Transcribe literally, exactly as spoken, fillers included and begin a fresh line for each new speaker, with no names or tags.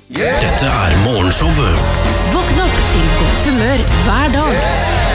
Dette er Morgenshowet.
Våkn opp til godt humør hver dag.